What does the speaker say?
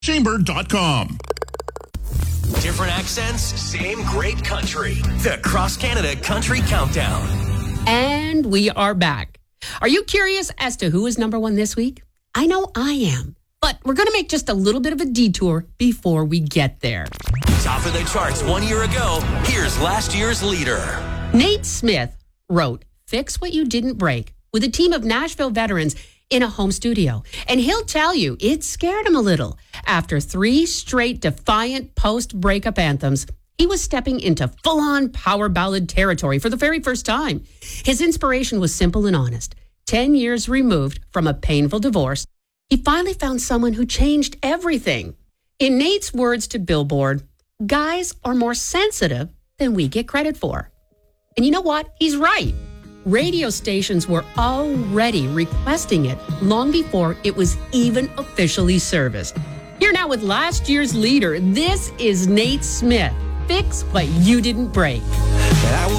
Chamber.com. Different accents, same great country. The Cross Canada Country Countdown. And we are back. Are you curious as to who is number one this week? I know I am. But we're going to make just a little bit of a detour before we get there. Top of the charts 1 year ago, here's last year's leader. Nate Smith wrote Fix What You Didn't Break with a team of Nashville veterans in a home studio. And he'll tell you it scared him a little. After 3 straight defiant post-breakup anthems, he was stepping into full-on power ballad territory for the very first time. His inspiration was simple and honest. 10 years removed from a painful divorce, he finally found someone who changed everything. In Nate's words to Billboard, guys are more sensitive than we get credit for. And you know what? He's right. Radio stations were already requesting it long before it was even officially serviced. Here now with last year's leader, this is Nate Smith. Fix What You Didn't Break.